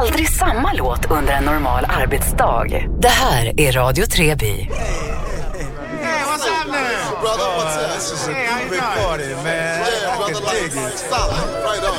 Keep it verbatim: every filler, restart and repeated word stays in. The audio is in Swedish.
aldrig samma låt under en normal arbetsdag. Det här är Radio Treby. Hey, what's happening? Brother, what's that? This is a big party, man. Yeah, brother, like, stop. Right on.